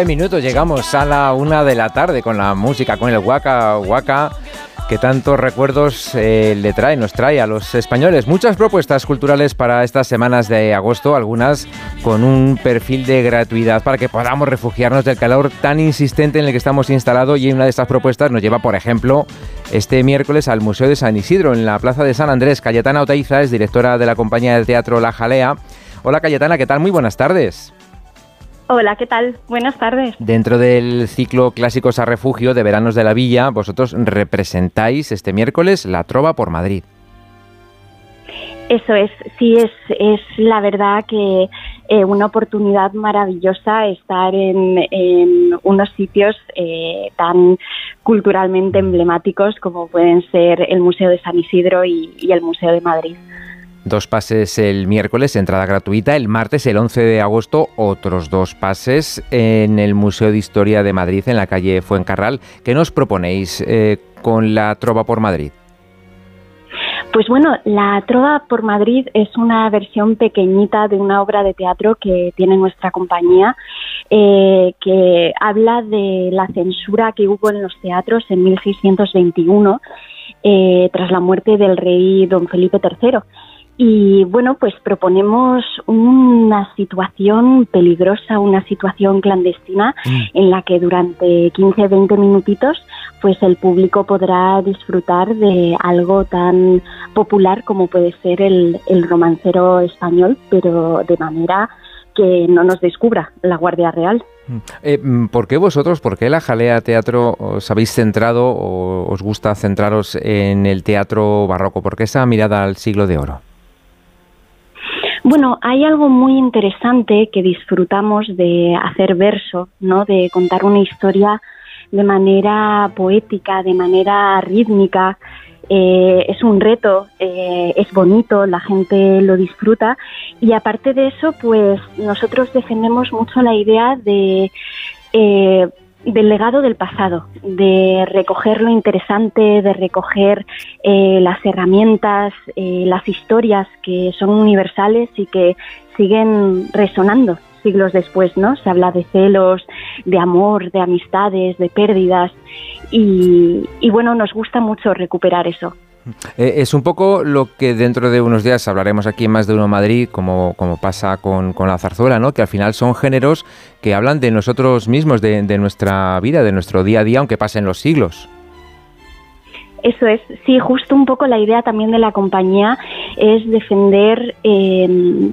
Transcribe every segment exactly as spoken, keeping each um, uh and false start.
nueve minutos, llegamos a la una de la tarde con la música, con el Waka Waka, que tantos recuerdos eh, le trae, nos trae a los españoles. Muchas propuestas culturales para estas semanas de agosto, algunas con un perfil de gratuidad para que podamos refugiarnos del calor tan insistente en el que estamos instalados, y una de estas propuestas nos lleva, por ejemplo, este miércoles al Museo de San Isidro, en la Plaza de San Andrés. Cayetana Oteiza es directora de la compañía de teatro La Jalea. Hola Cayetana, ¿qué tal? Muy buenas tardes. Hola, ¿qué tal? Buenas tardes. Dentro del ciclo Clásicos a Refugio de Veranos de la Villa, vosotros representáis este miércoles La Trova por Madrid. Eso es, sí, es, es la verdad que eh, una oportunidad maravillosa estar en, en unos sitios eh, tan culturalmente emblemáticos como pueden ser el Museo de San Isidro y, y el Museo de Madrid. Dos pases el miércoles, entrada gratuita. El martes, el once de agosto, otros dos pases en el Museo de Historia de Madrid, en la calle Fuencarral. ¿Qué nos proponéis eh, con La Trova por Madrid? Pues bueno, La Trova por Madrid es una versión pequeñita de una obra de teatro que tiene nuestra compañía, eh, que habla de la censura que hubo en los teatros en mil seiscientos veintiuno, eh, tras la muerte del rey don Felipe tercero. Y bueno, pues proponemos una situación peligrosa, una situación clandestina mm. en la que durante quince a veinte minutitos pues el público podrá disfrutar de algo tan popular como puede ser el, el romancero español, pero de manera que no nos descubra la Guardia Real. Eh, ¿Por qué vosotros, por qué La Jalea Teatro os habéis centrado o os gusta centraros en el teatro barroco? ¿Por qué esa mirada al siglo de oro? Bueno, hay algo muy interesante que disfrutamos de hacer verso, ¿no? De contar una historia de manera poética, de manera rítmica. Eh, es un reto, eh, es bonito, la gente lo disfruta, y aparte de eso, pues nosotros defendemos mucho la idea de eh, del legado del pasado, de recoger lo interesante, de recoger eh, las herramientas, eh, las historias que son universales y que siguen resonando siglos después, ¿no? Se habla de celos, de amor, de amistades, de pérdidas, y, y bueno, nos gusta mucho recuperar eso. Eh, es un poco lo que dentro de unos días hablaremos aquí en Más de Uno Madrid, como, como pasa con, con la zarzuela, ¿no? Que al final son géneros que hablan de nosotros mismos, de, de nuestra vida, de nuestro día a día, aunque pasen los siglos. Eso es, sí, justo un poco la idea también de la compañía es defender eh,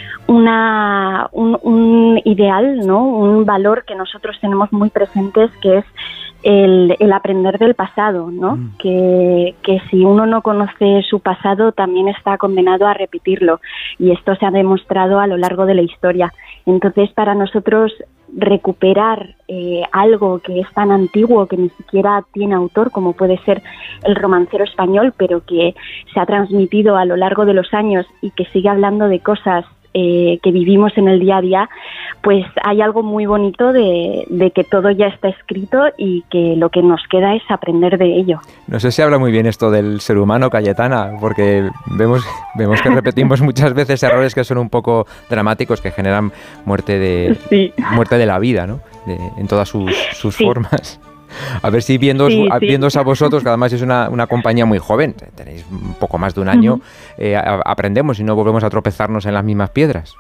una, un, un ideal, ¿no? Un valor que nosotros tenemos muy presentes, que es El, el aprender del pasado, ¿no? Mm. Que, que si uno no conoce su pasado también está condenado a repetirlo, y esto se ha demostrado a lo largo de la historia. Entonces, para nosotros recuperar eh, algo que es tan antiguo que ni siquiera tiene autor, como puede ser el romancero español, pero que se ha transmitido a lo largo de los años y que sigue hablando de cosas Eh, que vivimos en el día a día, pues hay algo muy bonito de, de que todo ya está escrito y que lo que nos queda es aprender de ello. No sé si habla muy bien esto del ser humano, Cayetana, porque vemos, vemos que repetimos muchas veces errores que son un poco dramáticos, que generan muerte de, sí. muerte de la vida, ¿no? De, en todas sus, sus sí. formas. A ver si viéndoos, sí, sí. viéndoos a vosotros, que además es una, una compañía muy joven, tenéis un poco más de un año, uh-huh. eh, aprendemos y no volvemos a tropezarnos en las mismas piedras.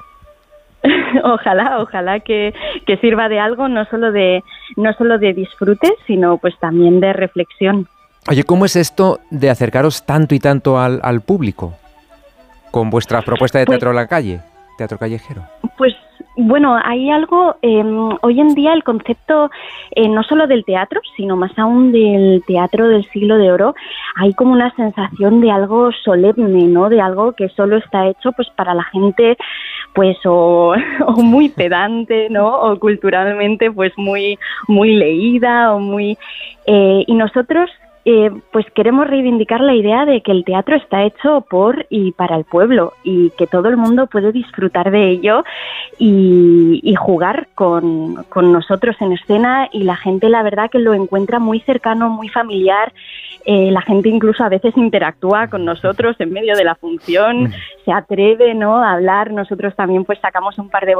Ojalá, ojalá que, que sirva de algo, no solo de, no solo de disfrute, sino pues también de reflexión. Oye, ¿cómo es esto de acercaros tanto y tanto al, al público con vuestra propuesta de teatro pues, a la calle, teatro callejero? Pues bueno, hay algo, eh, hoy en día el concepto eh, no solo del teatro, sino más aún del teatro del siglo de oro, hay como una sensación de algo solemne, ¿no? De algo que solo está hecho pues para la gente pues o, o muy pedante, ¿no? O culturalmente pues muy, muy leída o muy... Eh, y nosotros Eh, pues queremos reivindicar la idea de que el teatro está hecho por y para el pueblo, y que todo el mundo puede disfrutar de ello y, y jugar con, con nosotros en escena, y la gente la verdad que lo encuentra muy cercano, muy familiar. Eh, la gente incluso a veces interactúa con nosotros en medio de la función, se atreve, ¿no?, a hablar. Nosotros también pues sacamos un par de